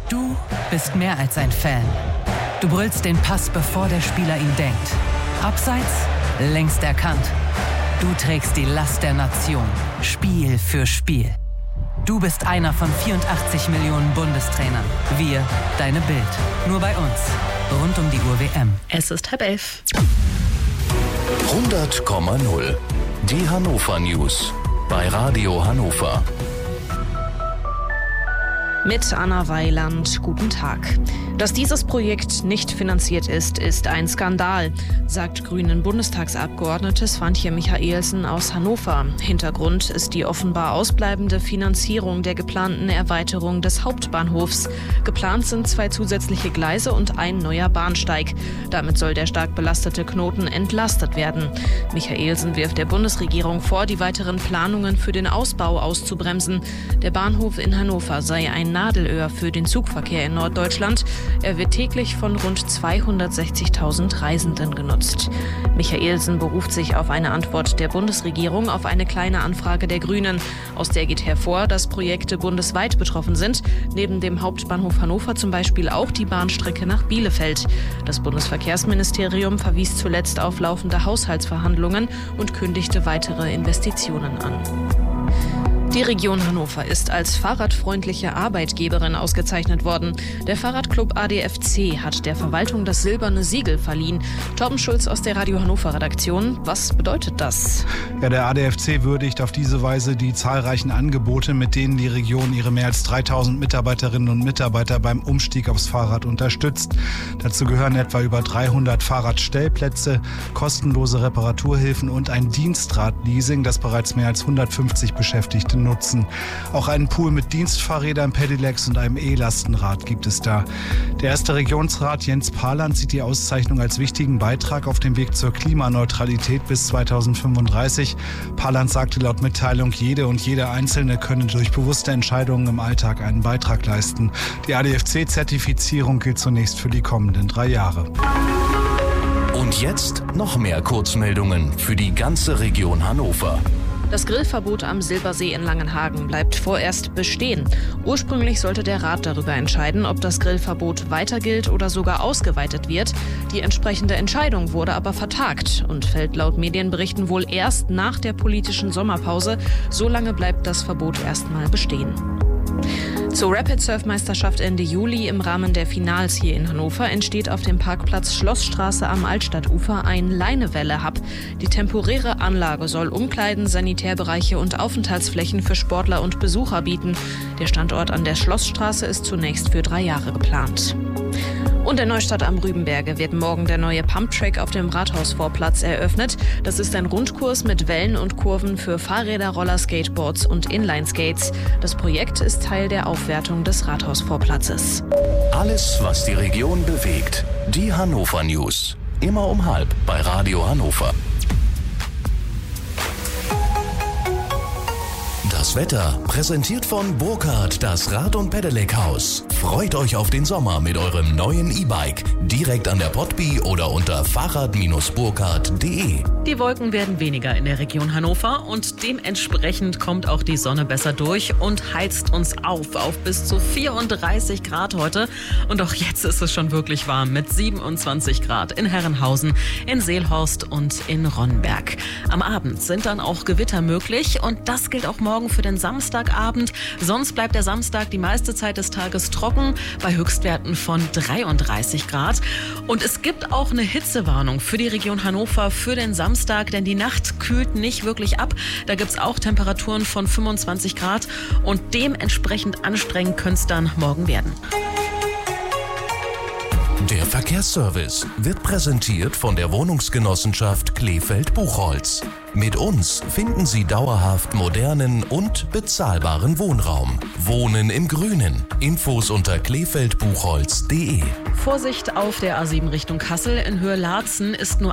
Du bist mehr als ein Fan. Du brüllst den Pass, bevor der Spieler ihn denkt. Abseits, längst erkannt. Du trägst die Last der Nation, Spiel für Spiel. Du bist einer von 84 Millionen Bundestrainern. Wir, deine Bild. Nur bei uns. Rund um die Uhr WM. Es ist 10:30. 100,0. Die Hannover News. Bei Radio Hannover. Mit Anna Weiland, guten Tag. Dass dieses Projekt nicht finanziert ist ein Skandal, sagt Grünen Bundestagsabgeordnete Swantje Michaelsen aus Hannover. Hintergrund ist die offenbar ausbleibende Finanzierung der geplanten Erweiterung des Hauptbahnhofs. Geplant sind 2 zusätzliche Gleise und ein neuer Bahnsteig. Damit soll der stark belastete Knoten entlastet werden. Michaelsen wirft der Bundesregierung vor, die weiteren Planungen für den Ausbau auszubremsen. Der Bahnhof in Hannover sei ein Nadelöhr für den Zugverkehr in Norddeutschland. Er wird täglich von rund 260.000 Reisenden genutzt. Michaelsen beruft sich auf eine Antwort der Bundesregierung auf eine kleine Anfrage der Grünen. Aus der geht hervor, dass Projekte bundesweit betroffen sind. Neben dem Hauptbahnhof Hannover zum Beispiel auch die Bahnstrecke nach Bielefeld. Das Bundesverkehrsministerium verwies zuletzt auf laufende Haushaltsverhandlungen und kündigte weitere Investitionen an. Die Region Hannover ist als fahrradfreundliche Arbeitgeberin ausgezeichnet worden. Der Fahrradclub ADFC hat der Verwaltung das silberne Siegel verliehen. Torben Schulz aus der Radio Hannover Redaktion. Was bedeutet das? Ja, der ADFC würdigt auf diese Weise die zahlreichen Angebote, mit denen die Region ihre mehr als 3000 Mitarbeiterinnen und Mitarbeiter beim Umstieg aufs Fahrrad unterstützt. Dazu gehören etwa über 300 Fahrradstellplätze, kostenlose Reparaturhilfen und ein Dienstradleasing, das bereits mehr als 150 Beschäftigte nutzen. Auch einen Pool mit Dienstfahrrädern, Pedelecs und einem E-Lastenrad gibt es da. Der erste Regionsrat Jens Paland sieht die Auszeichnung als wichtigen Beitrag auf dem Weg zur Klimaneutralität bis 2035. Paland sagte laut Mitteilung, jede und jeder Einzelne könne durch bewusste Entscheidungen im Alltag einen Beitrag leisten. Die ADFC-Zertifizierung gilt zunächst für die kommenden 3 Jahre. Und jetzt noch mehr Kurzmeldungen für die ganze Region Hannover. Das Grillverbot am Silbersee in Langenhagen bleibt vorerst bestehen. Ursprünglich sollte der Rat darüber entscheiden, ob das Grillverbot weiter gilt oder sogar ausgeweitet wird. Die entsprechende Entscheidung wurde aber vertagt und fällt laut Medienberichten wohl erst nach der politischen Sommerpause. So lange bleibt das Verbot erstmal bestehen. Zur Rapid-Surf-Meisterschaft Ende Juli im Rahmen der Finals hier in Hannover entsteht auf dem Parkplatz Schlossstraße am Altstadtufer ein Leinewelle-Hub. Die temporäre Anlage soll Umkleiden, Sanitärbereiche und Aufenthaltsflächen für Sportler und Besucher bieten. Der Standort an der Schlossstraße ist zunächst für 3 Jahre geplant. Und in Neustadt am Rübenberge wird morgen der neue Pumptrack auf dem Rathausvorplatz eröffnet. Das ist ein Rundkurs mit Wellen und Kurven für Fahrräder, Rollerskateboards und Inlineskates. Das Projekt ist Teil der Aufwertung des Rathausvorplatzes. Alles, was die Region bewegt. Die Hannover News. Immer um 12:30 bei Radio Hannover. Das Wetter präsentiert von Burkhardt, das Rad- und Pedelec-Haus. Freut euch auf den Sommer mit eurem neuen E-Bike. Direkt an der Potby oder unter fahrrad-burkhardt.de. Die Wolken werden weniger in der Region Hannover und dementsprechend kommt auch die Sonne besser durch und heizt uns auf bis zu 34 Grad heute. Und auch jetzt ist es schon wirklich warm mit 27 Grad in Herrenhausen, in Seelhorst und in Ronnberg. Am Abend sind dann auch Gewitter möglich und das gilt auch morgen für den Samstagabend. Sonst bleibt der Samstag die meiste Zeit des Tages trocken bei Höchstwerten von 33 Grad. Und es gibt auch eine Hitzewarnung für die Region Hannover für den Samstag, denn die Nacht kühlt nicht wirklich ab. Da gibt es auch Temperaturen von 25 Grad und dementsprechend anstrengend könnte es dann morgen werden. Der Verkehrsservice wird präsentiert von der Wohnungsgenossenschaft Kleefeld-Buchholz. Mit uns finden Sie dauerhaft modernen und bezahlbaren Wohnraum. Wohnen im Grünen. Infos unter kleefeldbuchholz.de. Vorsicht auf der A7 Richtung Kassel. In Höhe Laatzen ist nur